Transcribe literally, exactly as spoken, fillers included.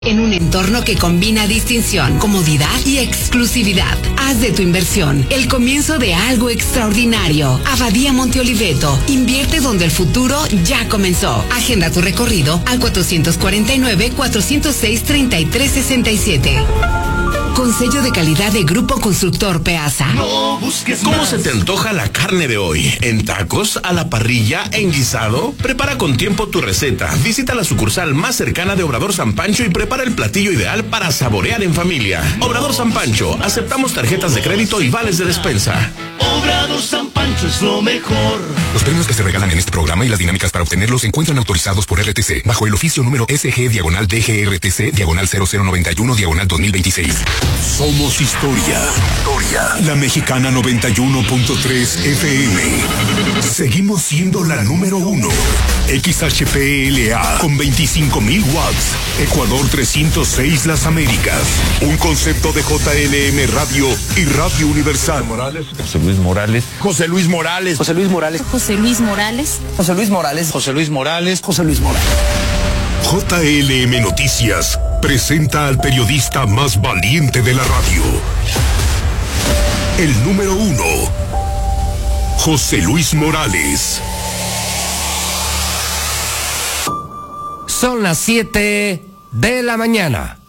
En un entorno que combina distinción, comodidad y exclusividad. Haz de tu inversión el comienzo de algo extraordinario. Abadía Monte Oliveto. Invierte donde el futuro ya comenzó. Agenda tu recorrido al cuatro cuatro nueve, cuatro cero seis, tres tres seis siete. Con sello de calidad de Grupo Constructor Peasa. No busques ¿Cómo más. Se te antoja la carne de hoy? ¿En tacos, a la parrilla, en guisado? Prepara con tiempo tu receta. Visita la sucursal más cercana de Obrador San Pancho y prepara el platillo ideal para saborear en familia. Obrador San Pancho, aceptamos tarjetas de crédito y vales de despensa. Obrador San Pancho es lo mejor. Los premios que se regalan en este programa y las dinámicas para obtenerlos se encuentran autorizados por R T C bajo el oficio número S G diagonal D G R T C diagonal cero cero noventa y uno diagonal dos mil veintiséis. Somos historia. Historia. La Mexicana noventa y uno punto tres F M. Seguimos siendo la número uno. X H P L A con veinticinco mil watts. Ecuador trescientos seis Las Américas. Un concepto de J L M Radio y Radio Universal. Morales. José Luis Morales. José Luis Morales. José Luis Morales. José Luis Morales. José Luis Morales. José Luis Morales. José Luis Morales. J L M Noticias presenta al periodista más valiente de la radio. El número uno, José Luis Morales. Son las siete de la mañana.